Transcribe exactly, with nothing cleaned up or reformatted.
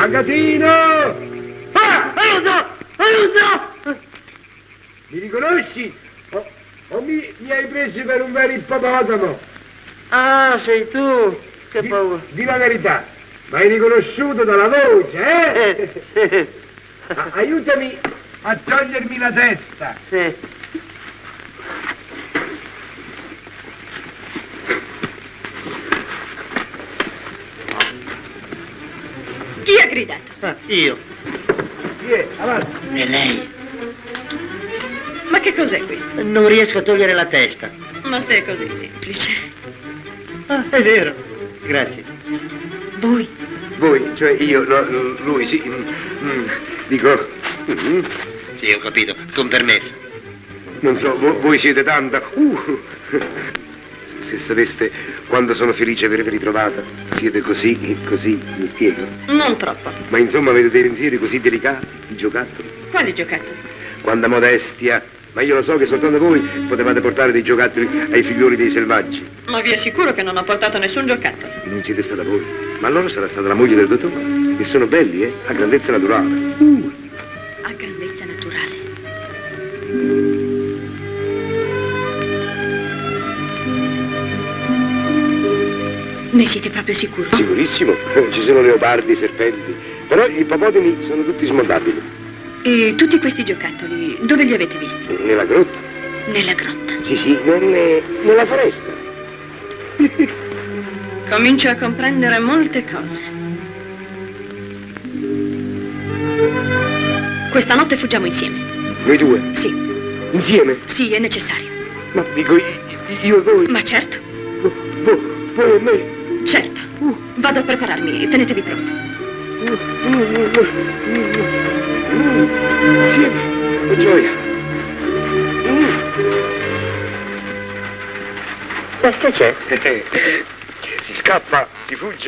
Agatino! Ah, aiuto! Aiuto! Mi riconosci? O, o mi, mi hai preso per un vero ippopotamo? Ah, sei tu? Che Di, paura. di la verità, mi hai riconosciuto dalla voce, eh? Eh, sì, A- aiutami a togliermi la testa. sì. Chi ha gridato? Ah, io. Chi è? Avanti. E lei? Ma che cos'è questo? Non riesco a togliere la testa. Ma se è così semplice. Ah, è vero. Grazie. Voi? Voi, cioè io, no, lui, sì. mm, mm, dico, mm, Sì, ho capito. Con permesso. non so, vo- voi siete tanta. Uh, se, se sapeste quando sono felice di avervi ritrovata, siete così, così, mi spiego. Non troppo. Ma insomma avete dei pensieri così delicati, di giocattoli. Quali giocattoli? Quanta modestia. Ma io lo so che soltanto voi potevate portare dei giocattoli ai figlioli dei selvaggi. Ma vi assicuro che non ho portato nessun giocattolo. Non siete stata voi. Ma allora sarà stata la moglie del dottore. E sono belli, eh? A grandezza naturale. Uh. A grandezza naturale. Ne siete proprio sicuro? Sicurissimo. Ci sono leopardi, serpenti. Però gli ippopotami sono tutti smontabili. E tutti questi giocattoli, dove li avete visti? Nella grotta. Nella grotta. Sì, sì, nelle, nella foresta. Comincio a comprendere molte cose. Questa notte fuggiamo insieme. Noi due? Sì, Insieme? sì, è necessario. Ma dico io, io e voi? Ma certo, Voi, voi e me? certo. Vado a prepararmi, tenetevi pronti. Insieme? Che gioia. Beh, che c'è? Si scappa, si fugge.